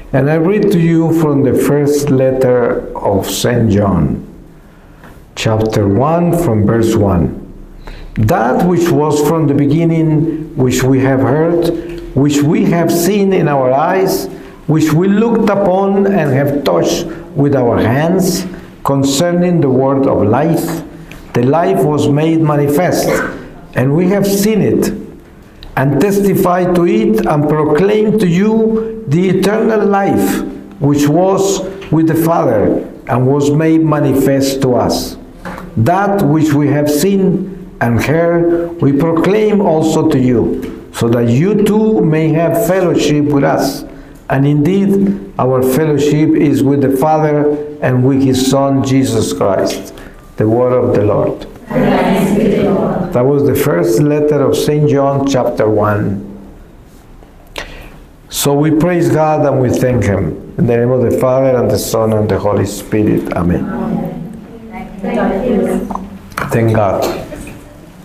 And I read to you from the first letter of St. John, chapter 1, from verse 1. That which was from the beginning, which we have heard, which we have seen in our eyes, which we looked upon and have touched with our hands, concerning the word of life. The life was made manifest, and we have seen it, and testified to it, and proclaimed to you the eternal life, which was with the Father, and was made manifest to us. That which we have seen and heard, we proclaim also to you, so that you too may have fellowship with us. And indeed, our fellowship is with the Father and with His Son, Jesus Christ. The word of the Lord. Thanks be to God. That was the first letter of St. John, chapter 1. So we praise God and we thank Him. In the name of the Father, and the Son, and the Holy Spirit. Amen. Thank you. Thank God.